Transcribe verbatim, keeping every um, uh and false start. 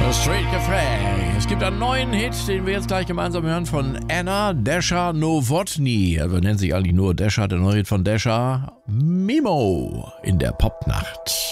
Straight Café. Es gibt einen neuen Hit, den wir jetzt gleich gemeinsam hören von Anna Desha Nowotny. Er nennt sich eigentlich nur Desha, der neue Hit von Desha. Mimo in der Popnacht.